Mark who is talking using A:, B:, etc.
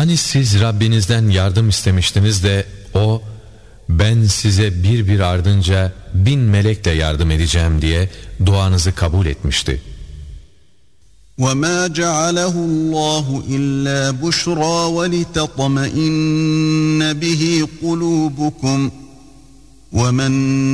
A: Hani siz Rabbinizden yardım istemiştiniz de o, ben size bir ardınca 1000 melekle yardım edeceğim diye duanızı kabul etmişti.
B: وَمَا جَعَلَهُ اللّٰهُ إِلَّا بُشْرَى وَلِتَطْمَئِنَّ بِهِ قُلُوبُكُمْ وَمَا